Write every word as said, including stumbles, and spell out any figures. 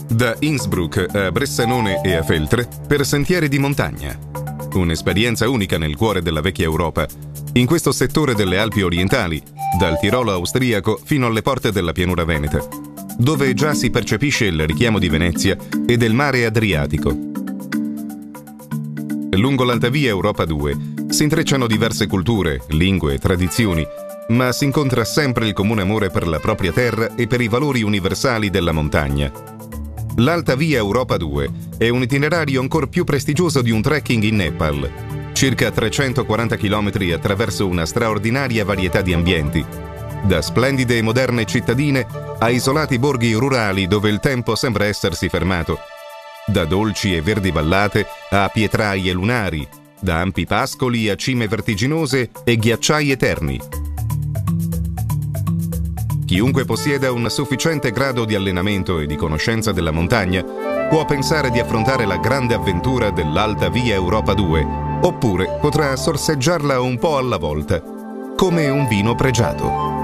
Da Innsbruck a Bressanone e a Feltre per sentieri di montagna. Un'esperienza unica nel cuore della vecchia Europa, in questo settore delle Alpi orientali, dal Tirolo austriaco fino alle porte della pianura veneta, dove già si percepisce il richiamo di Venezia e del mare Adriatico. Lungo l'Altavia Europa due si intrecciano diverse culture, lingue e tradizioni, ma si incontra sempre il comune amore per la propria terra e per i valori universali della montagna. L'Alta Via Europa due è un itinerario ancora più prestigioso di un trekking in Nepal, circa trecentoquaranta chilometri attraverso una straordinaria varietà di ambienti, da splendide e moderne cittadine a isolati borghi rurali dove il tempo sembra essersi fermato, da dolci e verdi vallate a pietraie lunari, da ampi pascoli a cime vertiginose e ghiacciai eterni. Chiunque possieda un sufficiente grado di allenamento e di conoscenza della montagna può pensare di affrontare la grande avventura dell'Alta Via Europa due, oppure potrà sorseggiarla un po' alla volta, come un vino pregiato.